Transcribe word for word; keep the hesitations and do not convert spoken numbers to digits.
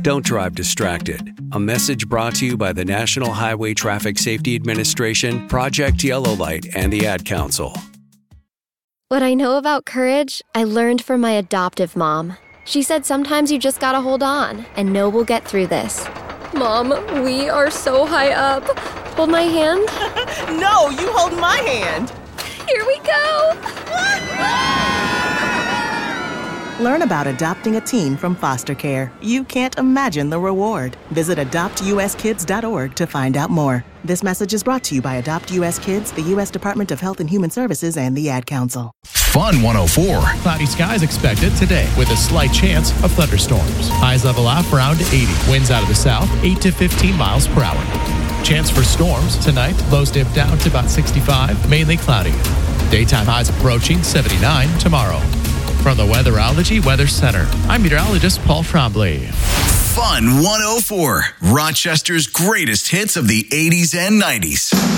Don't drive distracted. A message brought to you by the National Highway Traffic Safety Administration, Project Yellow Light, and the Ad Council. What I know about courage, I learned from my adoptive mom. She said sometimes you just gotta hold on and know we'll get through this. Mom, we are so high up. Hold my hand. No, you hold my hand. Here we go. Learn about adopting a teen from foster care. You can't imagine the reward. Visit adopt u s kids dot org to find out more. This message is brought to you by Adopt U S Kids, the U S Department of Health and Human Services, and the Ad Council. Fun one oh four. Cloudy skies expected today with a slight chance of thunderstorms. Highs level off around eighty. Winds out of the south, eight to fifteen miles per hour. Chance for storms tonight. Lows dip down to about sixty-five, mainly cloudy. Daytime highs approaching seventy-nine tomorrow. From the Weatherology Weather Center, I'm meteorologist Paul Trombley. Fun one oh four. Rochester's greatest hits of the eighties and nineties.